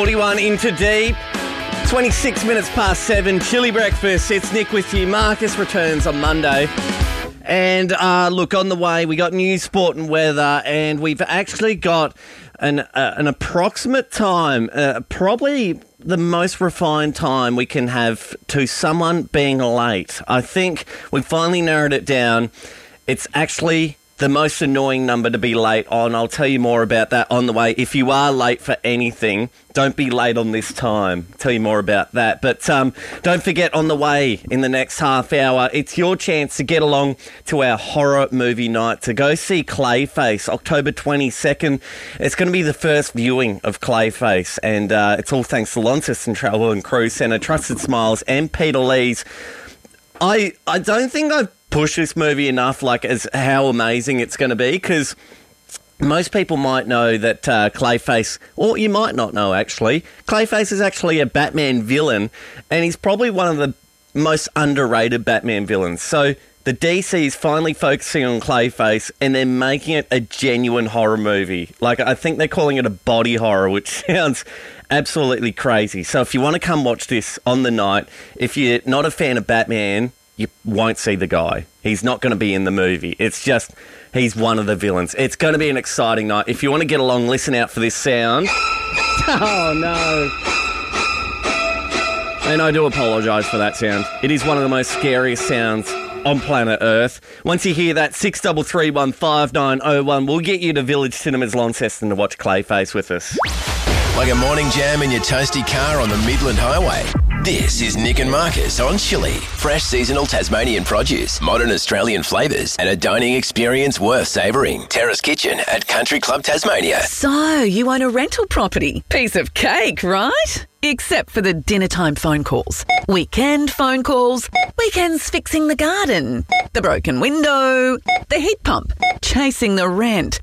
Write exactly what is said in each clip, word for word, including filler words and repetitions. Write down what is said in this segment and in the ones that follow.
forty-one into deep. twenty-six minutes past seven. Chilly breakfast. It's Nick with you. Marcus returns on Monday. And uh, look, on the way, we got news, sport and weather, and we've actually got an uh, an approximate time, uh, probably the most refined time we can have to someone being late. I think we finally narrowed it down. It's actually the most annoying number to be late on. I'll tell you more about that on the way. If you are late for anything, don't be late on this time. I'll tell you more about that. But um, don't forget, on the way in the next half hour, it's your chance to get along to our horror movie night, to go see Clayface, October twenty-second. It's going to be the first viewing of Clayface, and uh, it's all thanks to Launceston Travel and Cruise Centre, Trusted Smiles and Peter Lee's. I, I don't think I've push this movie enough, like, as how amazing it's going to be, because most people might know that uh, Clayface, or you might not know actually, Clayface is actually a Batman villain, and he's probably one of the most underrated Batman villains. So the D C is finally focusing on Clayface, and they're making it a genuine horror movie. Like, I think they're calling it a body horror, which sounds absolutely crazy. So if you want to come watch this on the night, if you're not a fan of Batman, you won't see the guy. He's not going to be in the movie. It's just, he's one of the villains. It's going to be an exciting night. If you want to get along, listen out for this sound. Oh, no. And I do apologise for that sound. It is one of the most scariest sounds on planet Earth. Once you hear that, six three three one five nine oh one, we'll get you to Village Cinemas Launceston to watch Clayface with us. Like a morning jam in your toasty car on the Midland Highway. This is Nick and Marcus on Chili. Fresh seasonal Tasmanian produce, modern Australian flavours, and a dining experience worth savouring. Terrace Kitchen at Country Club Tasmania. So, you own a rental property. Piece of cake, right? Except for the dinner time phone calls. Weekend phone calls. Weekends fixing the garden. The broken window. The heat pump. Chasing the rent.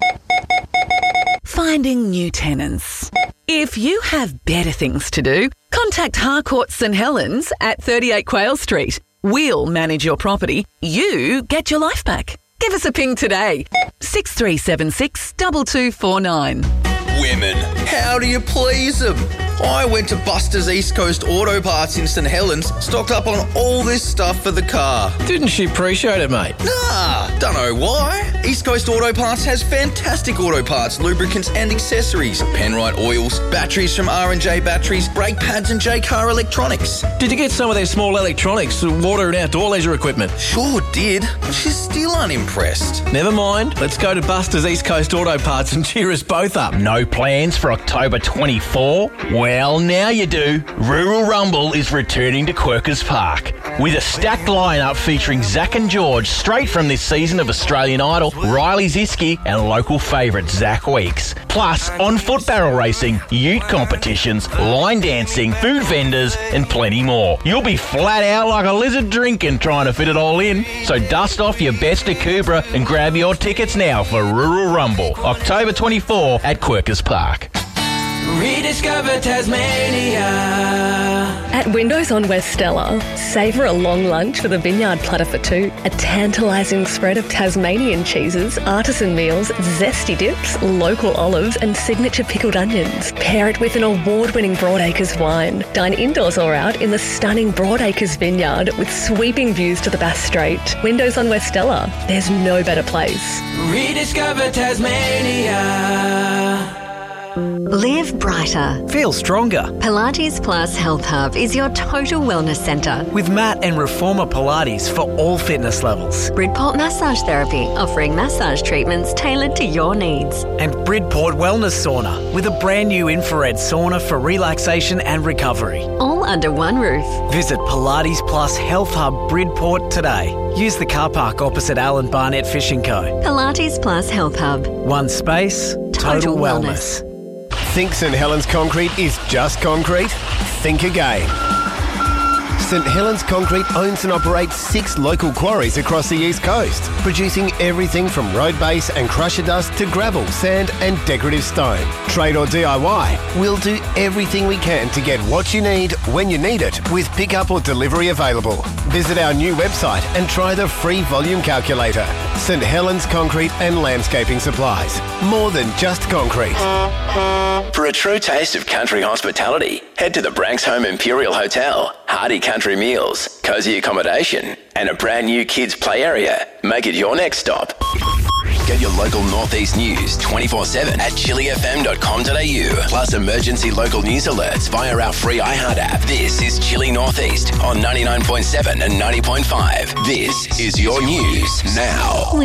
Finding new tenants. If you have better things to do, contact Harcourt St Helens at thirty-eight Quayle Street. We'll manage your property. You get your life back. Give us a ping today. six three seven six, two two four nine. Women, how do you please them? I went to Buster's East Coast Auto Parts in St Helens, stocked up on all this stuff for the car. Didn't she appreciate it, mate? Nah, don't know why. East Coast Auto Parts has fantastic auto parts, lubricants and accessories. Penrite oils, batteries from R and J Batteries, brake pads and J-Car electronics. Did you get some of their small electronics, water and outdoor leisure equipment? Sure did, but she's still unimpressed. Never mind. Let's go to Buster's East Coast Auto Parts and cheer us both up. No plans for October twenty-fourth? Well, now you do. Rural Rumble is returning to Quirkers Park with a stacked lineup featuring Zach and George, straight from this season of Australian Idol, Riley Ziski and local favourite Zach Weeks. Plus, on-foot barrel racing, ute competitions, line dancing, food vendors and plenty more. You'll be flat out like a lizard drinking trying to fit it all in. So dust off your best Akubra and grab your tickets now for Rural Rumble, October twenty-fourth at Quirkers Park. Rediscover Tasmania. At Windows on West Stella, savour a long lunch with a vineyard platter for two, a tantalising spread of Tasmanian cheeses, artisan meals, zesty dips, local olives and signature pickled onions. Pair it with an award-winning Broadacres wine. Dine indoors or out in the stunning Broadacres vineyard with sweeping views to the Bass Strait. Windows on West Stella, there's no better place. Rediscover Tasmania. Live brighter. Feel stronger. Pilates Plus Health Hub is your total wellness centre. With mat and reformer Pilates for all fitness levels. Bridport Massage Therapy, offering massage treatments tailored to your needs. And Bridport Wellness Sauna, with a brand new infrared sauna for relaxation and recovery. All under one roof. Visit Pilates Plus Health Hub Bridport today. Use the car park opposite Alan Barnett Fishing Co. Pilates Plus Health Hub. One space, total, total wellness. wellness. Think St Helens Concrete is just concrete? Think again. St Helens Concrete owns and operates six local quarries across the East Coast, producing everything from road base and crusher dust to gravel, sand and decorative stone. Trade or D I Y, we'll do everything we can to get what you need when you need it, with pickup or delivery available. Visit our new website and try the free volume calculator. St Helens Concrete and Landscaping Supplies. More than just concrete. For a true taste of country hospitality, head to the Branxholme Imperial Hotel. Hearty country meals, cosy accommodation, and a brand new kids' play area. Make it your next stop. Get your local Northeast news twenty-four seven at chili f m dot com dot a u. Plus emergency local news alerts via our free iHeart app. This is Chili Northeast on ninety-nine point seven and ninety point five. This is your news now.